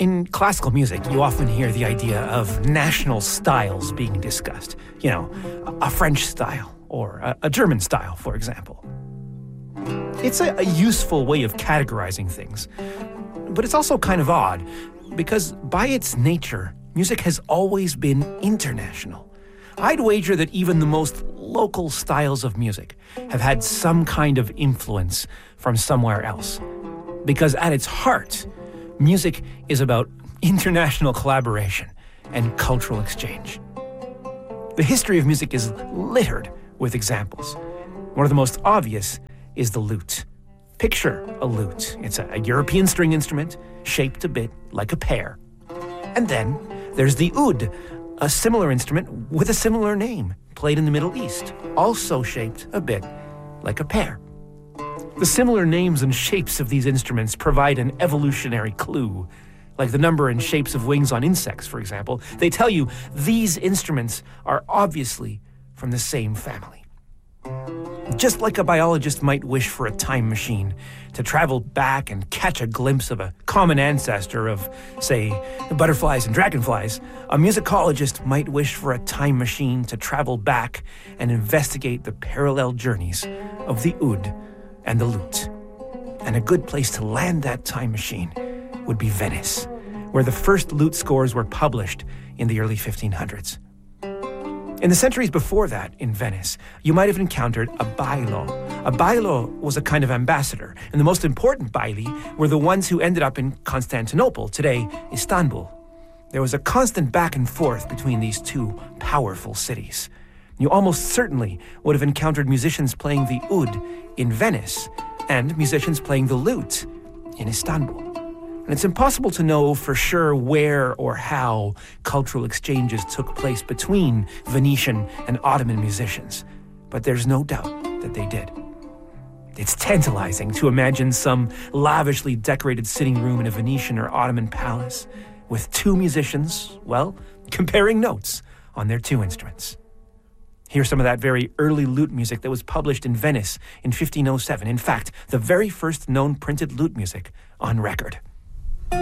In classical music, you often hear the idea of national styles being discussed. You know, a French style or a German style, for example. It's a useful way of categorizing things, but it's also kind of odd because by its nature, music has always been international. I'd wager that even the most local styles of music have had some kind of influence from somewhere else. Because at its heart, music is about international collaboration and cultural exchange. The history of music is littered with examples. One of the most obvious is the lute. Picture a lute. It's a European string instrument shaped a bit like a pear. And then there's the oud, a similar instrument with a similar name, played in the Middle East, also shaped a bit like a pear. The similar names and shapes of these instruments provide an evolutionary clue. Like the number and shapes of wings on insects, for example, they tell you these instruments are obviously from the same family. Just like a biologist might wish for a time machine to travel back and catch a glimpse of a common ancestor of, say, butterflies and dragonflies, a musicologist might wish for a time machine to travel back and investigate the parallel journeys of the oud and the lute. And a good place to land that time machine would be Venice, where the first lute scores were published in the early 1500s. In the centuries before that, in Venice, you might have encountered a bailo. A bailo was a kind of ambassador, and the most important baili were the ones who ended up in Constantinople, today Istanbul. There was a constant back and forth between these two powerful cities. You almost certainly would have encountered musicians playing the oud in Venice and musicians playing the lute in Istanbul. And it's impossible to know for sure where or how cultural exchanges took place between Venetian and Ottoman musicians, but there's no doubt that they did. It's tantalizing to imagine some lavishly decorated sitting room in a Venetian or Ottoman palace with two musicians, well, comparing notes on their two instruments. Here's some of that very early lute music that was published in Venice in 1507. In fact, the very first known printed lute music on record.